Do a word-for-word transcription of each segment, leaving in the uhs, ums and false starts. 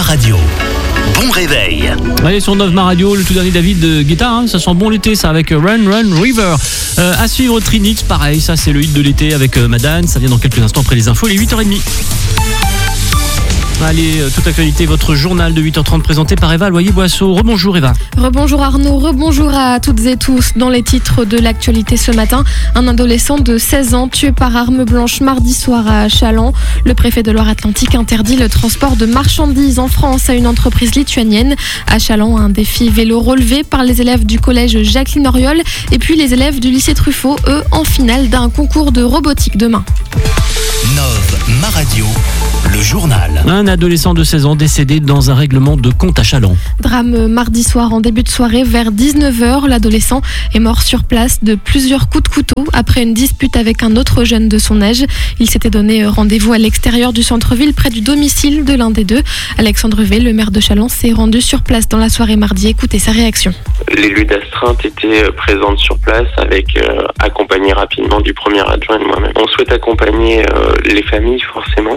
Ma Radio. Bon réveil. Allez, sur neuf Ma Radio, le tout dernier David de Guetta, hein, ça sent bon l'été ça avec Run Run River. Euh, à suivre Trinix, pareil, ça c'est le hit de l'été avec euh, Madane, ça vient dans quelques instants après les infos, les huit heures trente. Allez, toute actualité, votre journal de huit heures trente présenté par Eva Loyer-Boisseau. Rebonjour Eva. Rebonjour Arnaud, rebonjour à toutes et tous. Dans les titres de l'actualité ce matin, un adolescent de seize ans tué par arme blanche mardi soir à Challans. Le préfet de Loire-Atlantique interdit le transport de marchandises en France à une entreprise lituanienne. À Challans, un défi vélo relevé par les élèves du collège Jacqueline Auriol et puis les élèves du lycée Truffaut, eux, en finale d'un concours de robotique demain. neuf Ma Radio, le journal. Un adolescent de seize ans décédé dans un règlement de compte à Challans. Drame mardi soir en début de soirée vers dix-neuf heures. L'adolescent est mort sur place de plusieurs coups de couteau après une dispute avec un autre jeune de son âge. Il s'était donné rendez-vous à l'extérieur du centre-ville près du domicile de l'un des deux. Alexandre V, le maire de Challans, s'est rendu sur place dans la soirée mardi. Écoutez sa réaction. L'élu d'astreinte était présente sur place avec euh, accompagné rapidement du premier adjoint et moi-même. On souhaite accompagner euh, les familles forcément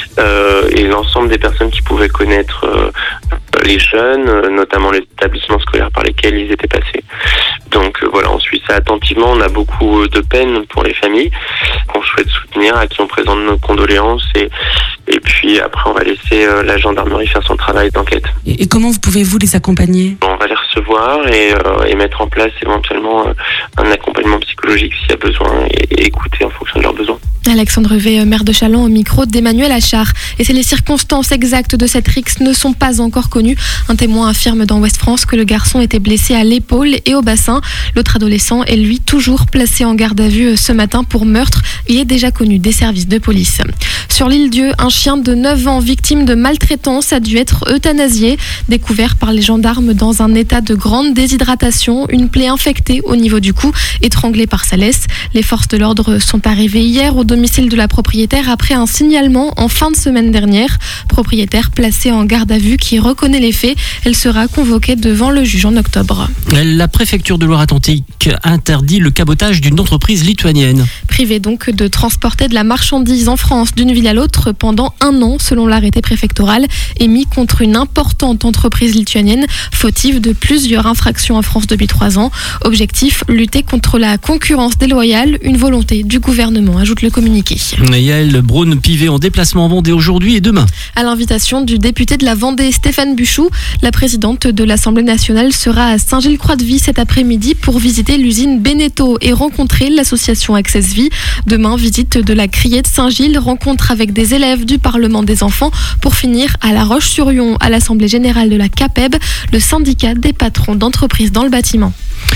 euh, et l'ensemble des personnes qui pouvaient connaître euh, les jeunes, euh, notamment les établissements scolaires par lesquels ils étaient passés. Donc euh, voilà, on suit ça attentivement. On a beaucoup de peine pour les familles qu'on souhaite soutenir, à qui on présente nos condoléances et et puis après on va laisser euh, la gendarmerie faire son travail d'enquête. Et, et comment vous pouvez-vous les accompagner ? On va les recevoir et, euh, et mettre en place éventuellement euh, un accompagnement psychologique s'il y a besoin et, et écouter en fonction de leurs besoins. Alexandre V, maire de Challans, au micro d'Emmanuel Achard. Et c'est les circonstances exactes de cette rixe ne sont pas encore connues. Un témoin affirme dans Ouest France que le garçon était blessé à l'épaule et au bassin. L'autre adolescent est lui toujours placé en garde à vue ce matin pour meurtre. Il est déjà connu des services de police. Sur l'île Dieu, un chien de neuf ans victime de maltraitance a dû être euthanasié. Découvert par les gendarmes dans un état de grande déshydratation, une plaie infectée au niveau du cou, étranglé par sa laisse. Les forces de l'ordre sont arrivées hier au domicile de la propriétaire après un signalement en fin de semaine dernière. Propriétaire placée en garde à vue qui reconnaît les faits. Elle sera convoquée devant le juge en octobre. La préfecture de Loire-Atlantique interdit le cabotage d'une entreprise lituanienne. Privée donc de transporter de la marchandise en France d'une ville à l'autre pendant un an selon l'arrêté préfectoral émis contre une importante entreprise lituanienne fautive de plusieurs infractions en France depuis trois ans. Objectif, lutter contre la concurrence déloyale, une volonté du gouvernement, ajoute le communiqué. Yael Braun-Pivet en déplacement en Vendée aujourd'hui et demain. À l'invitation du député de la Vendée, Stéphane Buchou, la présidente de l'Assemblée nationale sera à Saint-Gilles-Croix-de-Vie cet après-midi pour visiter l'usine Beneteau et rencontrer l'association Access Vie. Demain, visite de la Criée de Saint-Gilles, rencontre avec des élèves du Parlement des enfants pour finir à La Roche-sur-Yon à l'Assemblée générale de la CAPEB, le syndicat des patrons d'entreprises dans le bâtiment.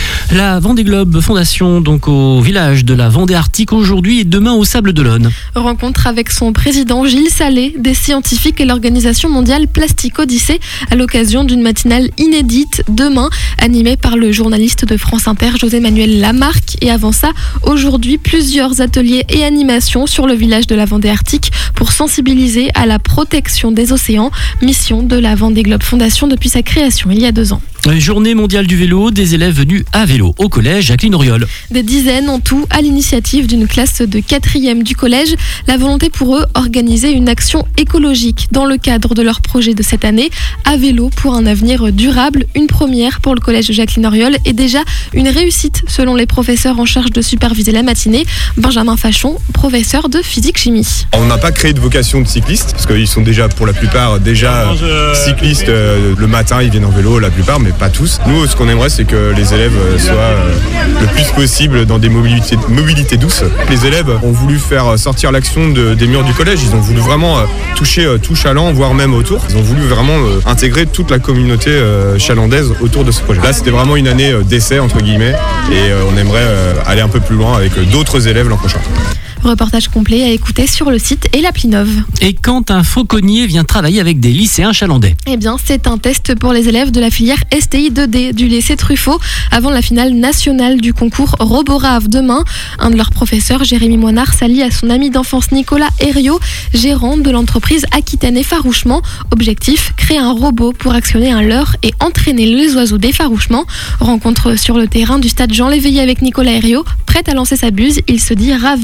La Vendée Globe Fondation, donc au village de la Vendée Arctique aujourd'hui et demain au Sable d'Olonne. Rencontre avec son président Gilles Salé, des scientifiques et l'Organisation mondiale Plastique Odyssée à l'occasion d'une matinale inédite demain, animée par le journaliste de France Inter José-Manuel Lamarque. Et avant ça, aujourd'hui, plusieurs ateliers et animations sur le village de la Vendée Arctique pour sensibiliser à la protection des océans, mission de la Vendée Globe Fondation depuis sa création il y a deux ans. Journée mondiale du vélo, des élèves venus à vélo au collège Jacqueline Auriol. Des dizaines en tout à l'initiative d'une classe de quatrième du collège. La volonté pour eux, organiser une action écologique dans le cadre de leur projet de cette année. À vélo pour un avenir durable, une première pour le collège Jacqueline Auriol et déjà une réussite selon les professeurs en charge de superviser la matinée. Benjamin Fachon, professeur de physique-chimie. On n'a pas créé de vocation de cycliste parce qu'ils sont déjà pour la plupart déjà cyclistes euh, le matin, ils viennent en vélo la plupart, mais pas tous. Nous, ce qu'on aimerait, c'est que les élèves soient euh, le plus possible dans des mobilités, mobilités douces. Les élèves ont voulu faire sortir l'action de, des murs du collège. Ils ont voulu vraiment euh, toucher euh, tout Chaland, voire même autour. Ils ont voulu vraiment euh, intégrer toute la communauté euh, chalandaise autour de ce projet. Là, c'était vraiment une année euh, d'essai, entre guillemets, et euh, on aimerait euh, aller un peu plus loin avec euh, d'autres élèves l'an prochain. Reportage complet à écouter sur le site et l'appli Nov. Et quand un fauconnier vient travailler avec des lycéens chalandais ? Eh bien, c'est un test pour les élèves de la filière S T I deux D du lycée Truffaut avant la finale nationale du concours Roborave demain. Un de leurs professeurs, Jérémy Moinard, s'allie à son ami d'enfance Nicolas Herriot, gérant de l'entreprise Aquitaine Effarouchement. Objectif, créer un robot pour actionner un leurre et entraîner les oiseaux d'effarouchement. Rencontre sur le terrain du stade Jean Léveillé avec Nicolas Herriot. Prêt à lancer sa buse, il se dit ravi de se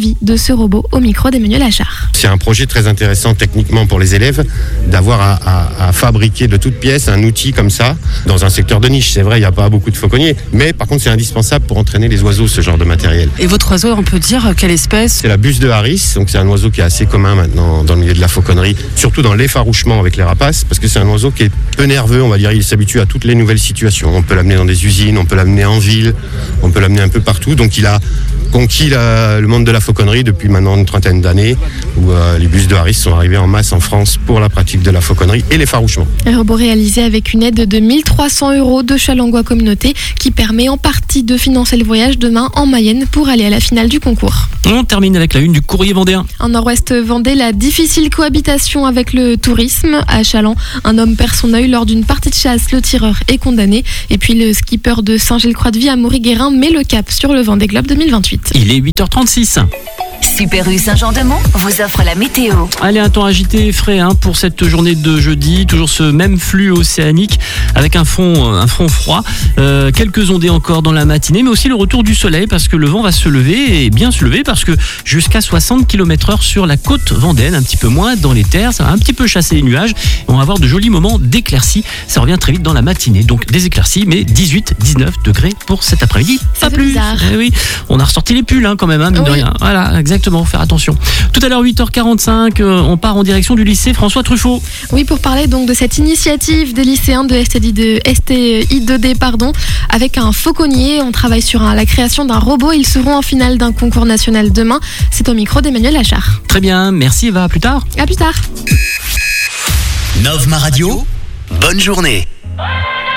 ce robot au micro d'Emmanuel Achard. C'est un projet très intéressant techniquement pour les élèves d'avoir à, à, à fabriquer de toutes pièces un outil comme ça dans un secteur de niche. C'est vrai, il n'y a pas beaucoup de fauconniers, mais par contre c'est indispensable pour entraîner les oiseaux, ce genre de matériel. Et votre oiseau, on peut dire quelle espèce? C'est la buse de Harris, donc c'est un oiseau qui est assez commun maintenant dans le milieu de la fauconnerie, surtout dans l'effarouchement avec les rapaces, parce que c'est un oiseau qui est peu nerveux, on va dire, il s'habitue à toutes les nouvelles situations. On peut l'amener dans des usines, on peut l'amener en ville, on peut l'amener un peu partout, donc il a conquis la, le monde de la fauconnerie depuis maintenant une trentaine d'années, où euh, les buses de Harris sont arrivés en masse en France pour la pratique de la fauconnerie et l'effarouchement. Un robot réalisé avec une aide de mille trois cents euros de Challengois Communauté qui permet en partie de financer le voyage demain en Mayenne pour aller à la finale du concours. On termine avec la une du Courrier vendéen. En Nord-Ouest Vendée, la difficile cohabitation avec le tourisme. À Chaland, un homme perd son œil lors d'une partie de chasse. Le tireur est condamné. Et puis le skipper de Saint-Gilles-Croix-de-Vie, Amaury Guérin, met le cap sur le Vendée Globe deux mille vingt-huit. Il est huit heures trente-six. Super U Saint-Jean-de-Mont vous offre la météo. Allez, un temps agité et frais hein, pour cette journée de jeudi. Toujours ce même flux océanique avec un front, un front froid. Euh, quelques ondées encore dans la matinée, mais aussi le retour du soleil parce que le vent va se lever et bien se lever parce que jusqu'à soixante kilomètres heure sur la côte vendéenne, un petit peu moins dans les terres. Ça va un petit peu chasser les nuages. On va avoir de jolis moments d'éclaircies. Ça revient très vite dans la matinée. Donc des éclaircies, mais dix-huit à dix-neuf degrés pour cet après-midi. Pas plus. Bizarre. Eh oui, on a ressorti les pulls hein, quand même, hein, mine Oui. de rien. Voilà, exactement. Faire attention. Tout à l'heure, huit heures quarante-cinq, euh, on part en direction du lycée François Truffaut. Oui, pour parler donc de cette initiative des lycéens de S T I deux D, pardon, avec un fauconnier. On travaille sur un- la création d'un robot. Ils seront en finale d'un concours national demain. C'est au micro d'Emmanuel Achard. Très bien, merci Eva, à plus tard. À plus tard. Nove Ma Radio, bonne journée.